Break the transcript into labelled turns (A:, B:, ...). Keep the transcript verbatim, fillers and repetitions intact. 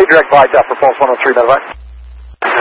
A: direct glide path for Pulse one oh three, medevac.